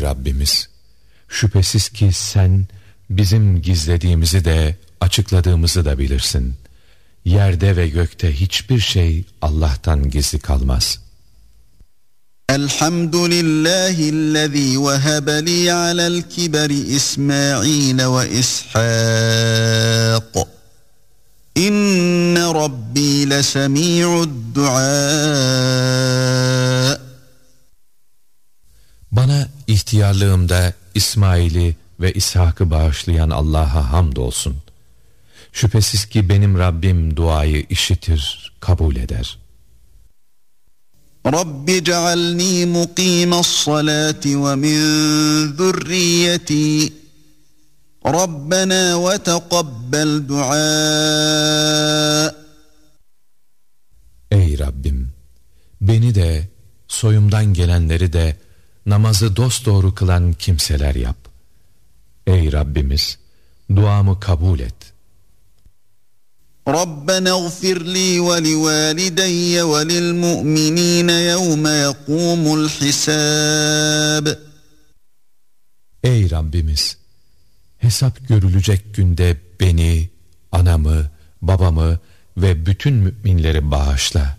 Rabbimiz, şüphesiz ki sen bizim gizlediğimizi de açıkladığımızı da bilirsin. Yerde ve gökte hiçbir şey Allah'tan gizli kalmaz. Elhamdülillahillezî vehebe li alel kiberi İsmail ve İshak. İnne Rabbi lesemi'ud du'a. Bana ihtiyarlığımda İsmail'i ve İshak'ı bağışlayan Allah'a hamdolsun. Şüphesiz ki benim Rabbim duayı işitir, kabul eder. Rabbi cealni muqimassalati ve min zürriyeti. Rabbena ve teqabbel dua. Ey Rabbim, beni de, soyumdan gelenleri de namazı dosdoğru kılan kimseler yap. Ey Rabbimiz, duamı kabul et. Rabbena iğfir li ve livalideyye ve lilmu'minine yevme yekumul hisab. Ey Rabbimiz, hesap görülecek günde beni, anamı, babamı ve bütün müminleri bağışla.